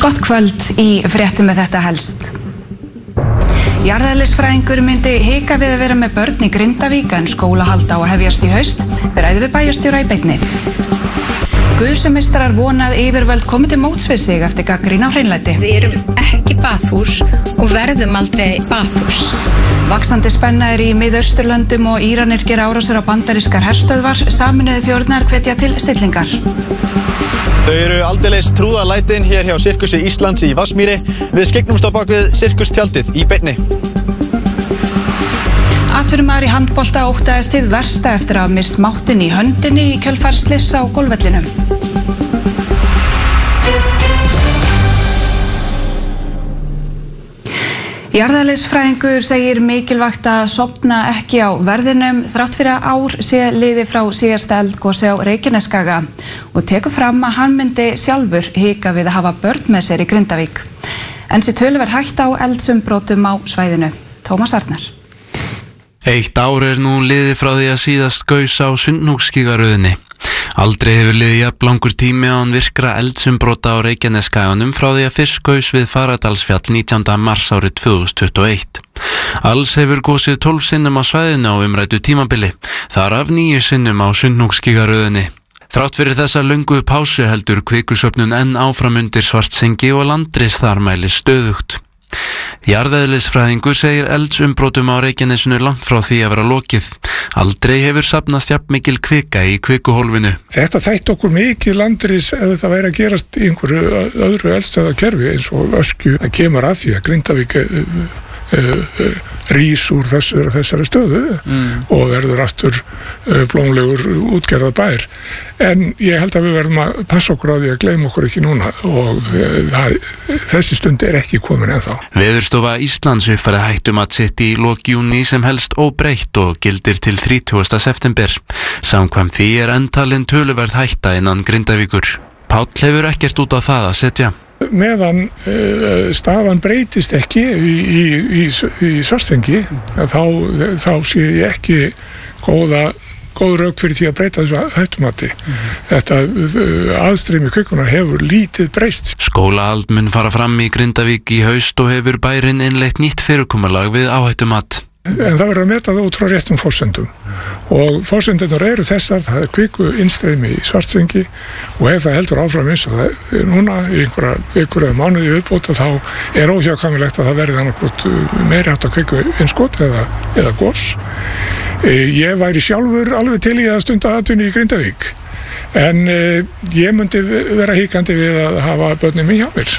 Gott kvöld í fréttum með þetta helst. Jarðeðlisfræðingur myndi hika við að vera með börn í Grindavík en skólahald á að hefjast í haust. Við ræðum við bæjarstjóra í beinni. Guðsumeistarar vona að yfirvöld komi til móts við sig eftir gagnrýni á hreinlæti. Við erum ekki baðhús og verðum aldrei baðhús. Vaxandi spenna í Mið-Austurlöndum og Íranir gera árásir á bandarískar herstöðvar. Sameinuðu þjóðirnar hvetja til stillingar. Þau eru aldeilis trúðalætin hér hjá Sirkusi Íslands í Vatnsmýri. Við skyggnumst á bak við sirkustjaldið í beinni. Atvinnumaður í handbolta óttaðist hið versta eftir að hafa misst máttinn í höndinni í kjölfar slyss á golfvellinum. Jarðeðlisfræðingur segir mikilvægt að sofna ekki á verðinum þrátt fyrir að ár sé liðið frá síðasta eldgosi á Reykjanesskaga og tekur fram að hann myndi sjálfur hika við að hafa börn með sér í Grindavík. En sé töluverð hætta á eldsumbrotum á svæðinu. Tómas Arnar. 1 ár nú liðið frá því að síðast gaus á Sundhnúksgígaröðinni. Aldrei hefur liðið jafn langur tími án virkra eldsumbrota á Reykjanesskaganum frá því að fyrst gaus við Fagradalsfjall 19. mars árið 2021. Alls hefur gosið 12 sinnum á svæðinu á umræddu tímabili, þar af 9 sinnum á Sundhnúksgígaröðinni. Þrátt fyrir þessa löngu pásu heldur kvikusöfnun enn áfram undir Svartsengi og landris þar mælis stöðugt. Jarðeðlisfræðingur segir eldsumbrotum á Reykjanesinu langt frá því að vera lokið. Aldrei hefur safnast jafn mikil kvika í kvikuhólfinu. Þetta þætti okkur mikið landris ef það væri að gerast í einhverju öðru eldstöðvakerfi eins og Öskju. Það kemur að því að Grindavík rís úr þessari stöðu og verður aftur blómlegur útgerðar bær. En ég held að við verðum að passa okkur á því að gleyma okkur ekki núna og þessi stund ekki komin ennþá. Veðurstofa Íslands uppfærði hættumat sitt í lok júní sem helst óbreytt og gildir til 30. september. Samkvæmt því endalin töluverð hætta innan Grindavíkur. Páll hefur ekkert út á það að setja. Meðan staðan breytist ekki í Svartsengi þá sé ég ekki góð rök fyrir því að breyta þessu hættumati. Þetta aðstreymi kvikunar hefur lítið breyst. Skólahald mun fara fram í Grindavík í haust og hefur bærinn innleitt nýtt fyrirkomulag við áhættumat. En það verður að meta það út frá réttum forsendum og forsendunar eru þessar, það kviku innstreymi í Svartsengi og ef það heldur áfram eins og það núna í einhverja vikur eða mánuði viðbóta þá óhjákvæmilegt að það verði annarkvort meiri háttar kviku innskot eða gos. Ég væri sjálfur alveg til í að stunda atvinnu í Grindavík en ég myndi vera hikandi við að hafa börnin mín hjá mér.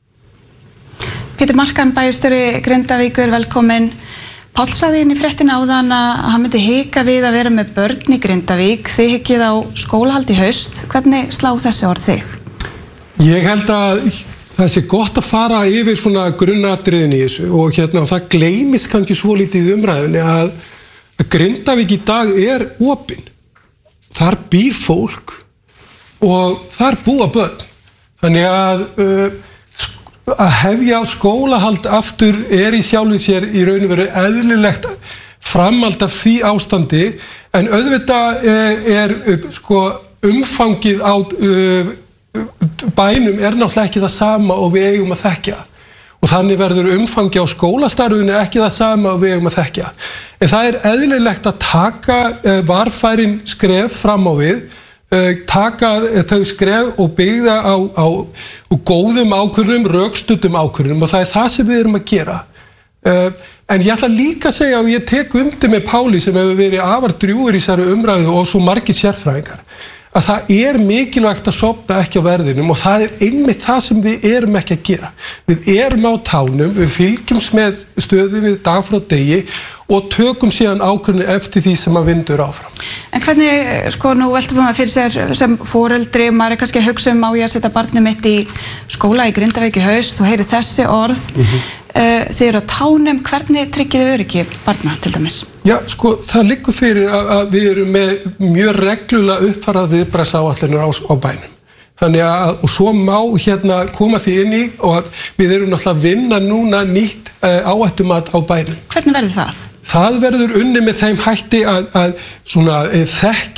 Pétur Markan, bæjarstjóri Grindavíkur, velkomin. Páll sagði inn í fréttina áðan að hann myndi hika við að vera með börn í Grindavík. Þið hikið á skólahald í haust. Hvernig slá þessi orð þig? Ég held að það sé gott að fara yfir svona grunnatriðin í þessu og það gleymist kannski svo lítið í umræðunni að Grindavík í dag opin. Þar býr fólk og þar búa börn. Þannig að hefja skólahald aftur í sjálfu sér í raun og veru eðlilegt framhald af því ástandi en auðvitað umfangið á bænum náttúrulega ekki það sama og við eigum að þekkja og þannig verður umfangi á skólastarfinu ekki það sama og við eigum að þekkja en það eðlilegt að taka varfærin skref fram á við taka þau skref og byggða á góðum ákvörðunum, rökstuddum ákvörðunum og það það sem við erum að gera. En ég ætla líka að segja og ég tek undir með Páli sem hefur verið afar drjúgur í þessari umræðu og svo margir sérfræðingar að það mikilvægt að sofna ekki á verðinum og það einmitt það sem við erum ekki að gera. Við erum á tánum, við fylgjumst með stöðunni dag frá degi og tökum síðan ákvörðun eftir því sem að vindur áfram. En hvernig, nú veltum maður fyrir sér sem foreldri, maður kannski að hugsa á ég að setja barnið mitt í skóla í Grindavík í haust og heyri þessi orð. Þið eru á tánum, hvernig tryggið þið öryggi barna til dæmis? Já, það liggur fyrir að við erum með mjög reglulega uppfærað viðbragðsáætlanir á bænum. Þannig að, og svo má koma því inn í og að við erum náttúrulega að vinna núna nýtt áhættumat á bænum. Hvernig verður það? Það verður unnið með þeim hætti að svona þekking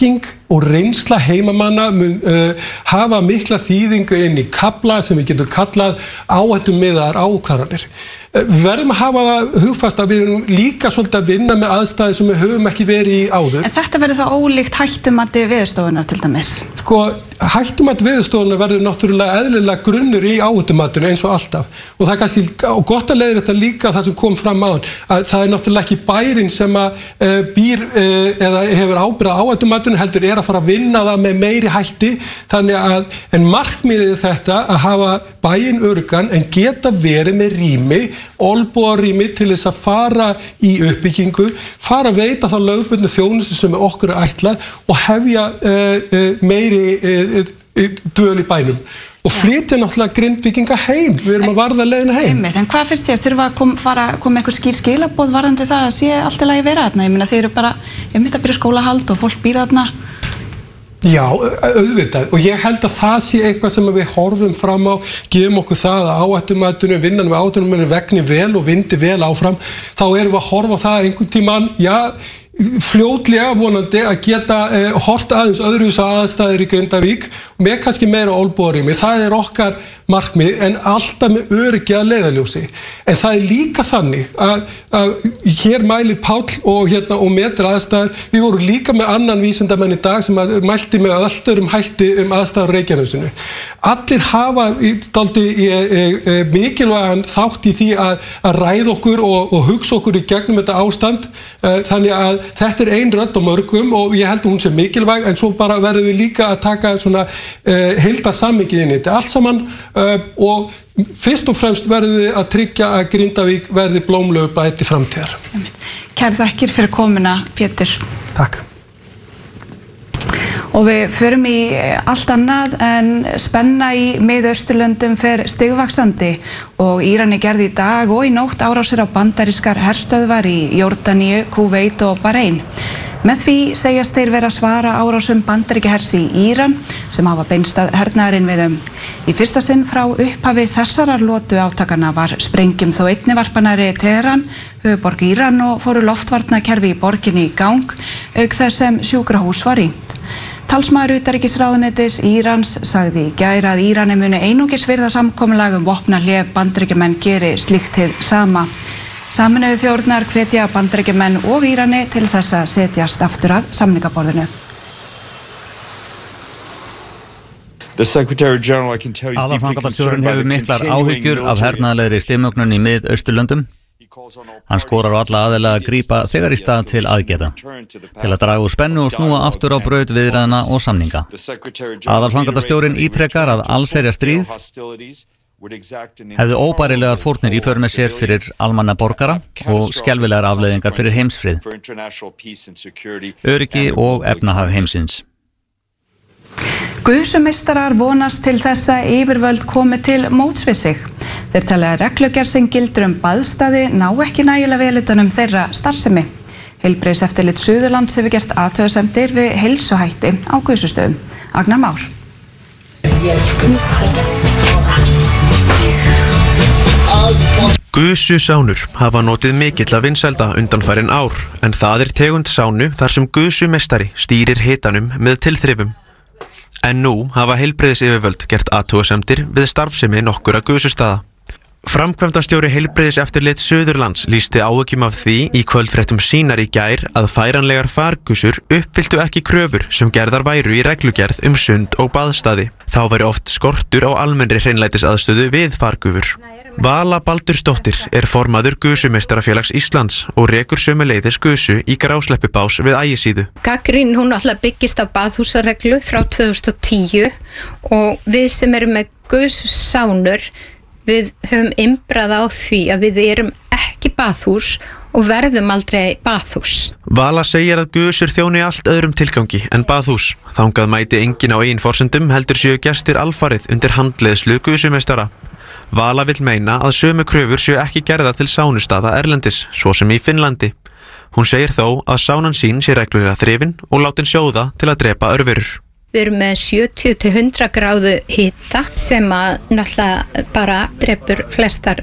og reynsla heimamanna mun hafa mikla þýðingu inn í kafla sem við getum kallað áhættumiðaðar ákvarðanir. Við verðum að hafa það hugfast að við erum líka svolítið að vinna með aðstæður sem við höfum ekki verið í áður. En þetta verður þá ólíkt hættumati Veðurstofunnar til dæmis? Sko, hættumati Veðurstofunnar verður náttúrulega eðlilega grunnur í áhættumatinu eins og alltaf. Og það er kannski gott að leiðir þetta líka það sem kom fram áðan, að það er náttúrulega ekki bærinn sem að býr eða hefur ábyrgð á áhættumatinu, heldur er að fara að vinna það með meiri hætti. Þannig að en markmiðið þetta að hafa bæinn öruggan en geta verið með rými, olnbogarými til þess að fara í uppbyggingu, fara að veita þá lögbundnu þjónustu sem okkur er ætlað og hefja meiri dvöl í bænum. Og flytja náttúrulega Grindvíkinga heim. Við erum að varða leiðina heim. En hvað finnst þér? Þurfa að koma einhver skýr skilaboð varðandi það að sé allt í lagi vera þarna? Ég meina þeir eru bara, ég myndi að byrja skólahald og fólk býr þarna. Já, auðvitað, og ég held að það sé eitthvað sem við horfum fram á, gefum okkur það að áhættumaturinn, vinnan við áhættumaturinn vegni vel og vindi vel áfram, þá erum við að horfa á það einhvern tímann, já, fljótlega vonandi að geta hort aðeins öðruvísi aðstæður í Grindavík með kannski meira olnbogarými. Það er okkar markmið en alltaf með öryggi að leiðarljósi. En það er líka þannig að hér mælir Páll og metur aðstæður. Við vorum líka með annan vísindamenn í dag sem mælti með allt öðrum hætti aðstæður Reykjanesinu. Allir hafa mikilvægan þátt í því að ræða okkur og hugsa okkur í gegnum þetta ástand. Þannig að þetta er ein rödd á mörgum og ég held að hún sé mikilvæg, en svo bara verðum við líka að taka svona heildarsamhengið inn í þetta allt saman og fyrst og fremst verðum við að tryggja að Grindavík verði blómlegu bæ til framtíðar. Kærar þakkir fyrir komuna, Pétur. Takk. Og við förum í allt annað en spenna í Miðausturlöndum fer stigvaxandi og Íran gerði í dag og í nótt árásir á bandarískar herstöðvar í Jórdaníu, Kúveit og Bahrein. Með því segjast þeir vera að svara árásum Bandaríkjahers í Íran sem hafa beinst að hernaðarinn. Í fyrsta sinn frá upphafi þessarar lotu átakanna var sprengjum þó einni varpanari Teheran, höfuðborg Íran, og fóru loftvarnakerfi í borginni í gang, auk þess sem sjúkrahús var rýmt. Talsmaður utanríkisráðuneytis Írans sagði í gær að Írani muni einungis virða samkomulag vopnahlé ef Bandaríkjamenn geri slíkt hið sama. Sameinuðu þjóðirnar hvetja Bandaríkjamenn og Írani til þess að setjast aftur að samningaborðinu. Aðalframkvæmdastjórinn hefur miklar áhyggjur af hernaðarlegri stimögnun í Mið-Austurlöndum. Hann skorar á alla aðila að grípa þegar í stað til aðgerða, til að draga úr spennu og snúa aftur á braut viðræðna og samninga. Aðalframkvæmdastjórinn ítrekar að allsherjar stríð hefði óbærilegar fórnir í för með sér fyrir almanna borgara og skelfilegar afleiðingar fyrir heimsfrið, öryggi og efnahag heimsins. Gusumeistarar vonast til þess að yfirvöld komi til móts við sig. Þeir tala að reglugerð sem gildir baðstaði ná ekki nægilega vel utan þeirra starfsemi. Heilbrigðiseftirlit Suðurlands hefur gert athugasemdir við heilsuhætti á gusustöðum. Agnar Már. Gususánur hafa notið mikilla vinsælda undanfarin ár, en það er tegund sánu þar sem gusumeistari stýrir hitanum með tilþrifum. En nú hafa heilbrigðisyfirvöld gert athugasemdir við starfsemi nokkurra gusustaða. Framkvæmdastjóri heilbrigðiseftirlits Suðurlands lýsti áhyggjum af því í kvöldfréttum sínar í gær að færanlegar fargusur uppfylltu ekki kröfur sem gerðar væru í reglugerð sund og baðstaði. Þá væri oft skortur á almennri hreinlætisaðstöðu við fargufur. Vala Baldursdóttir er formaður Gusumeistarafélags Íslands og rekur sömuleiðis gusu í Grásleppubás við Ægisíðu. Gagnrýnin hún alltaf byggist á baðhúsareglu frá 2010 og við sem erum með gussánur, við höfum imbrað á því að við erum ekki baðhús og verðum aldrei baðhús. Vala segir að gusur þjóni allt öðrum tilgangi en baðhús. Þangað mæti enginn á eigin forsendum, heldur séu gestir alfarið undir handleiðslu gusumeistara. Vala vill meina að sömu kröfur séu ekki gerðar til sánustaða erlendis, svo sem í Finnlandi. Hún segir þó að sánan sín sé reglulega þrifin og látin sjóða til að drepa örverur. Við erum með 70 til 100 gráðu hita sem að náttúrulega bara drepur flestar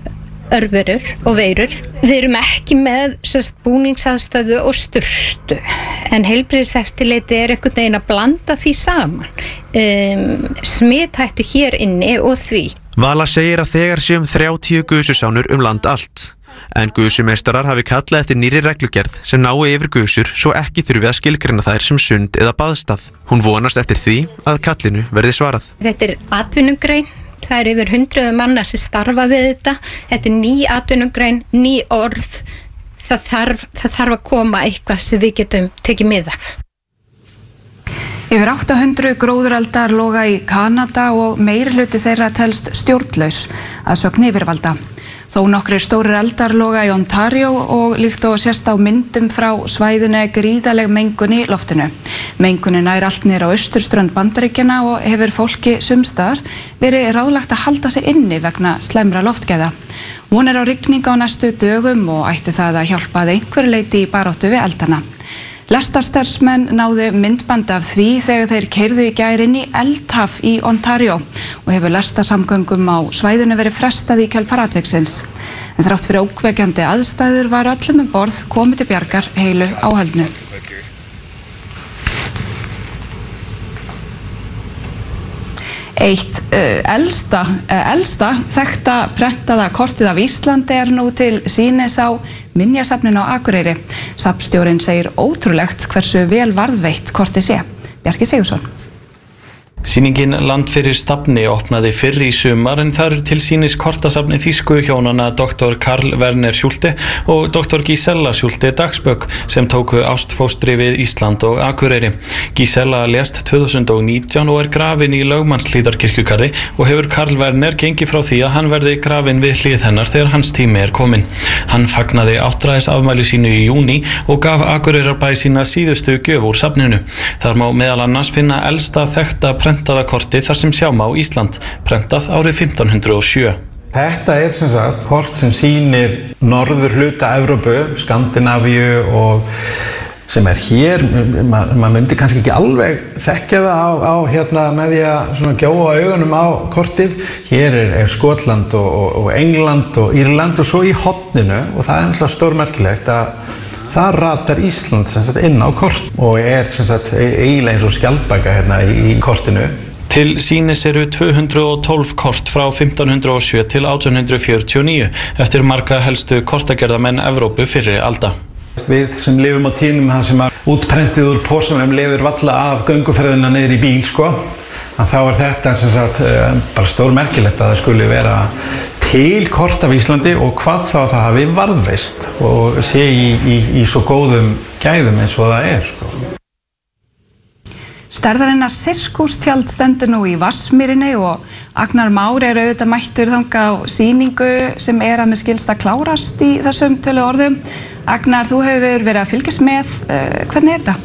örverur og veirur. Við erum ekki með búningsaðstöðu og sturtu, en heilbrigðiseftirliti einhvern veginn að blanda því saman. Smithættu hér inni og því. Vala segir að þegar séum 30 gususánur land allt. En gusumeistarar hafi kallað eftir nýrri reglugerð sem nái yfir gusur svo ekki þurfi að skilgreina þær sem sund eða baðstað. Hún vonast eftir því að kallinu verði svarað. Þetta atvinnugrein. Það yfir 100 manna sem starfa við þetta. Þetta ný atvinnugrein, ný orð. Það þarf að koma eitthvað sem við getum tekið með af. Yfir 800 gróðureldar loga í Kanada og meirihluti þeirra telst stjórnlaus að sögn yfirvalda. Þó nokkrir stórir eldar loga í Ontario og líkt og sést á myndum frá svæðinu gríðaleg mengun í loftinu. Mengunin nær allt niður á austurströnd Bandaríkjanna og hefur fólki sumstaðar verið ráðlagt að halda sig inni vegna slæmra loftgæða. Von á rigning á næstu dögum og ætti það að hjálpa að einhverju leyti í baráttu við eldana. Lestarstarfsmenn náðu myndband af því þegar þeir keyrðu í gær inn í eldhaf í Ontario og hefur lestarsamgöngum á svæðinu verið frestað í kjölfar atviksins. En þrátt fyrir ókveikjandi aðstæður var öllum borð komið til bjargar heilu áhöldnu. Eitt elsta þekkta prentaða kortið af Íslandi nú til sýnis á Minjasafninu á Akureyri. Safnstjórinn segir ótrúlegt hversu vel varðveitt kortið sé. Bjarki Sigurðsson. Sýningin Land fyrir stafni opnaði fyrr í sumar en þar til sýnis kortasafni þýsku hjónanna Dr. Karl Werner Schulte og Dr. Gisela Schulte Dagsböck sem tóku ástfóstri við Ísland og Akureyri. Gisela lést 2019 og grafin í Lögmannshlíðarkirkjugarði og hefur Karl Werner gengið frá því að hann verði grafin við hlið hennar þegar hans tími kominn. Hann fagnaði áttræðisafmæli sínu í júní og gaf Akureyrarbæ sína síðustu gjöf úr safninu. Þar má meðal annars finna elsta þekkta prentaða kortið þar sem sjá má Ísland, prentað árið 1507. Þetta sem sagt kort sem sýnir norður hluta Evrópu, Skandinavíu og sem hér, maður myndi kannski ekki alveg þekkja það með því að gjóa augunum á kortið. Hér Skotland og England og Írland og svo í horninu og það náttúrulega stórmerkilegt að það ratar Ísland inn á kort og eiginlega eins og skjaldbaka í kortinu. Til sýnis eru 212 kort frá 1507 til 1849 eftir marga helstu kortagerðamenn Evrópu fyrri alda. Við sem lifum á tíðnum þar sem útprentið úr pósunum lifir valla af gönguferðina niður í bíl þá þetta bara stórmerkilegt að það skuli vera til kort af Íslandi og hvað þá það hafi varðveist og sé í svo góðum gæðum eins og það Stærðarinnar sirkústjald stendur nú í Vatnsmýrinni og Agnar Már auðvitað mættur þangað á sýningu sem að mér skilst að klárast í þessum tölu orðum. Agnar, þú hefur verið að fylgjast með, hvernig þetta?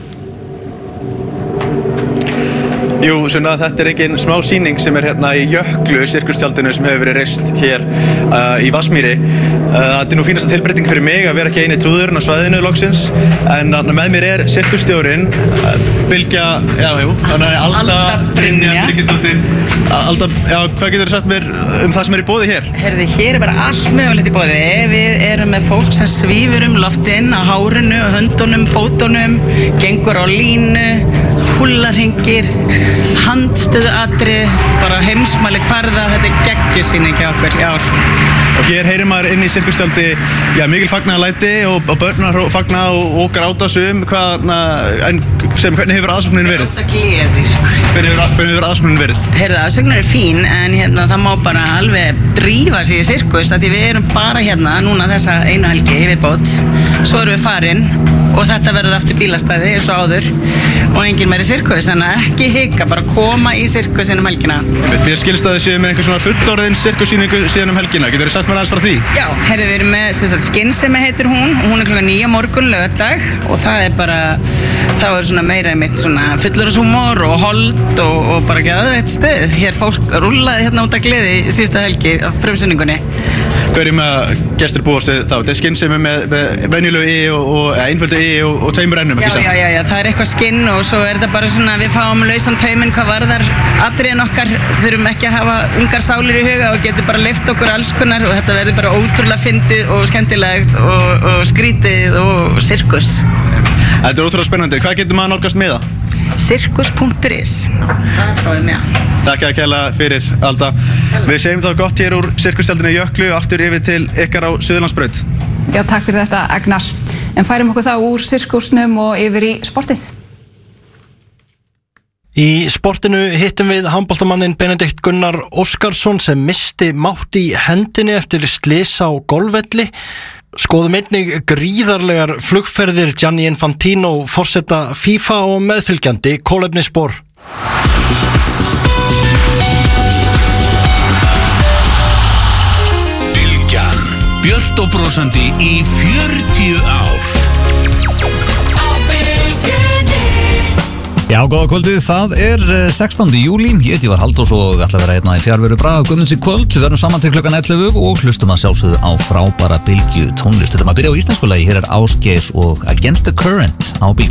Jú, svona þetta engin smá sýning sem hérna í Jöklu, sirkustjaldinu sem hefur verið reist hér í Vatnsmýri. Þetta nú fínasta tilbreyting fyrir mig að vera ekki eini trúðurinn á svæðinu loksins, en með mér sirkustjórinn, Bylgja, Alda Brynja Birgisdóttir. Alda, hvað getur þú sagt mér það sem í boði hér? Herði, hér bara allt mögulegt í boði. Við erum með fólk sem svífur loftin á hárinu, höndunum, fótunum, gengur á línu, húllarhringir, handstöðuatrið, bara heimsmæli kvarða, þetta geggjusýning hjá okkur í ár. Og hér heyrir maður inn í sirkustjaldi, mikil fagnaðarlæti og börnar fagna og gráta hvernig hefur aðsóknin verið? Gráta gleði, Hvernig hefur aðsóknin verið? Heyrðu, aðsóknin fín, en það má bara alveg drífa sig í sirkus, af því við erum bara núna þessa einu helgi í viðbót, svo erum við farin og þetta verður aftur bílastæði eins og áður og enginn meiri sirkus, þannig að ekki hika, bara koma í sirkusinn helgina. Mér skilst að þið séu með einhver svona fullorðin sirkussýningu síðan helgina, getur þið sagt mér aðeins frá því? Já, heyrðu, við erum með Skynsemi heitir hún klukkan 9 morgun laugardag og það bara, þá svona meira einmitt svona fullorðshúmor og hold og bara geðveikt stuð. Hér fólk rúllaði út af gleði síðustu helgi af frumsýningunni. Hverjum gestur búast við þá? Þetta skinnsemi með venjulegu einföldu og tveimur ennum, ekki satt? Já, það eitthvað skinn og svo þetta bara svona, við fáum lausan tauminn hvað varðar atriðin okkar, þurfum ekki að hafa ungar sálir í huga og getur bara leyft okkur alls konar og þetta verður bara ótrúlega fyndið og skemmtilegt og skrítið og sirkus. Þetta ótrúlega spennandi. Hvað getur maður nálgast með það? Sirkus.is. Takk að kæla fyrir, Alda. Við segjum þá gott hér úr sirkustjaldinu Jöklu aftur yfir til ykkar á Suðurlandsbraut. Já, takk fyrir þetta, Agnar. En færum okkur þá úr sirkusnum og yfir í sportið. Í sportinu hittum við handboltamannin Benedikt Gunnar Óskarsson sem misti mátt í hendinni eftir slys á golfvelli. Skoðum einnig gríðarlegar flugferðir Gianni Infantino, forseta FIFA og meðfylgjandi kolefnisspor. Bylgjan, björt og brosandi í 40 ár. Já, góða kvöldið, það 16. júlí, ég heiti Ívar Halldórs og ætla að vera hérna í fjárveru Braga Guðmunds í kvöld. Við verðum saman til klukkan 11 og hlustum að sjálfsögðu á frábæra Bylgju tónlist. Þetta maður byrja á íslensku lagi, hér Ásgeir og Against the Current á Bylgju.